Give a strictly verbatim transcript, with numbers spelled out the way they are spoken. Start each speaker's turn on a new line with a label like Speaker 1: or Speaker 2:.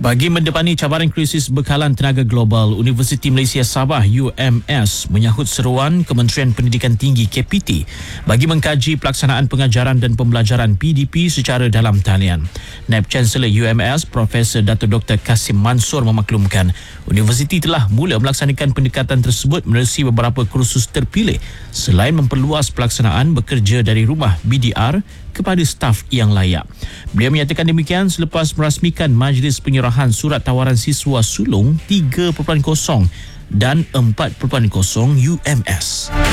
Speaker 1: Bagi mendepani cabaran krisis bekalan tenaga global, Universiti Malaysia Sabah U M S menyahut seruan Kementerian Pendidikan Tinggi K P T bagi mengkaji pelaksanaan pengajaran dan pembelajaran P D P secara dalam talian. Naib Chancellor U M S Profesor Datuk Doktor Kasim Mansor memaklumkan universiti telah mula melaksanakan pendekatan tersebut menerusi beberapa kursus terpilih selain memperluas pelaksanaan bekerja dari rumah B D R kepada staf yang layak. Beliau menyatakan demikian selepas merasmikan majlis penyerahan surat tawaran siswa sulung tiga titik kosong dan empat titik kosong U M S.